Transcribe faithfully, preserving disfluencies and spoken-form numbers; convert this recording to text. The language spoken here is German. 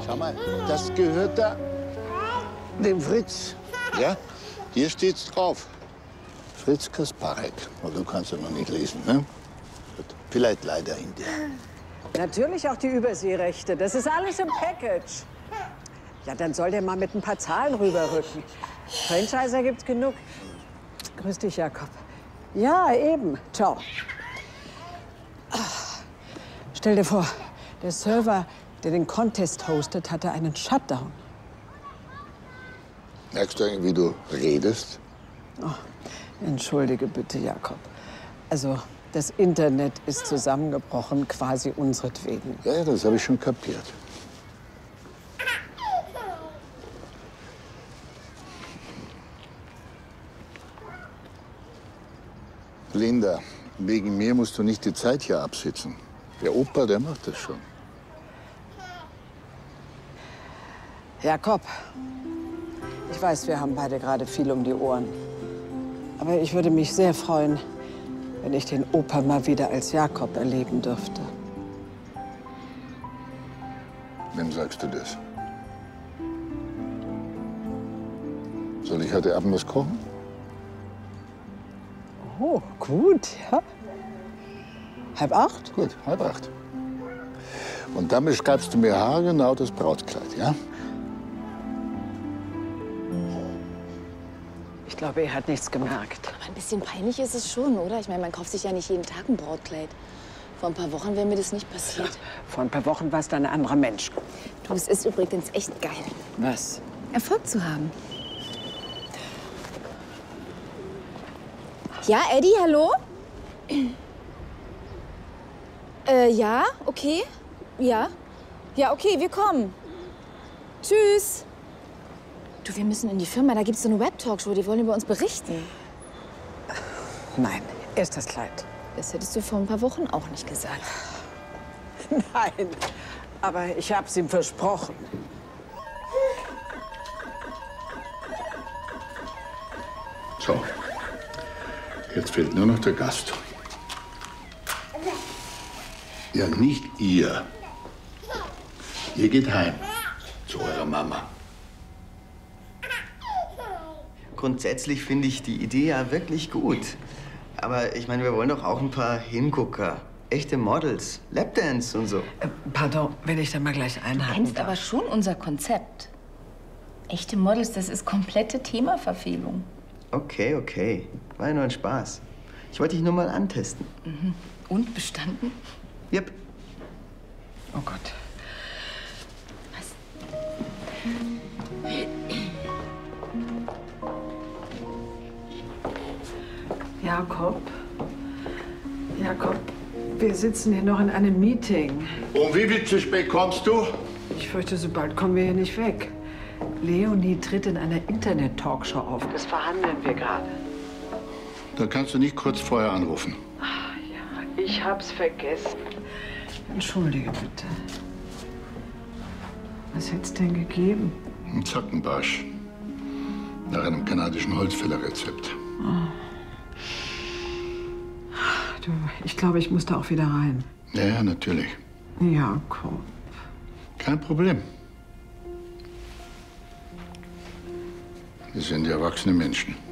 Schau mal, das gehört da dem Fritz. Ja, hier steht's drauf. Fritz Kasparek. Und du kannst ja noch nicht lesen, ne? Gut. Vielleicht leider in dir. Natürlich auch die Überseerechte. Das ist alles im Package. Ja, dann soll der mal mit ein paar Zahlen rüberrücken. Franchiser gibt's genug. Grüß dich, Jakob. Ja, eben. Ciao. Ach, stell dir vor, der Server, der den Contest hostet, hatte einen Shutdown. Merkst du eigentlich, wie du redest? Oh, entschuldige bitte, Jakob. Also, das Internet ist zusammengebrochen, quasi unseretwegen. Ja, das habe ich schon kapiert. Linda, wegen mir musst du nicht die Zeit hier absitzen. Der Opa, der macht das schon. Jakob, ich weiß, wir haben beide gerade viel um die Ohren. Aber ich würde mich sehr freuen, wenn ich den Opa mal wieder als Jakob erleben dürfte. Wem sagst du das? Soll ich heute Abend was kochen? Oh, gut, ja. Halb acht? Gut, halb acht. Und dann beschreibst du mir haargenau das Brautkleid, ja? Ich glaube, er hat nichts gemerkt. Aber ein bisschen peinlich ist es schon, oder? Ich meine, man kauft sich ja nicht jeden Tag ein Brautkleid. Vor ein paar Wochen wäre mir das nicht passiert. Vor ein paar Wochen warst du ein anderer Mensch. Du, es ist übrigens echt geil, Was? Erfolg zu haben. Ja, Eddie, hallo? äh, ja, okay. Ja. Ja, okay, wir kommen. Tschüss. Du, wir müssen in die Firma, da gibt's so eine Web-Talkshow, die wollen über uns berichten. Nein, erst das Kleid. Das hättest du vor ein paar Wochen auch nicht gesagt. Nein, aber ich hab's ihm versprochen. So, jetzt fehlt nur noch der Gast. Ja, nicht ihr. Ihr geht heim zu eurer Mama. Grundsätzlich finde ich die Idee ja wirklich gut. Aber ich meine, wir wollen doch auch ein paar Hingucker. Echte Models, Lapdance und so. Äh, pardon, wenn ich da mal gleich einhaken Du kennst darf. aber schon unser Konzept. Echte Models, das ist komplette Themaverfehlung. Okay, okay. War ja nur ein Spaß. Ich wollte dich nur mal antesten. Mhm. Und bestanden? Yep. Oh Gott. Was? Jakob, Jakob, wir sitzen hier noch in einem Meeting. Um wie viel zu spät kommst du? Ich fürchte, so bald kommen wir hier nicht weg. Leonie tritt in einer Internet-Talkshow auf. Das verhandeln wir gerade. Da kannst du nicht kurz vorher anrufen. Ach ja, ich hab's vergessen. Entschuldige bitte. Was hätt's denn gegeben? Ein Zackenbarsch. Nach einem kanadischen Holzfällerrezept. Oh. Du, ich glaube, ich muss da auch wieder rein. Ja, ja, natürlich. Jakob. Kein Problem. Wir sind ja erwachsene Menschen.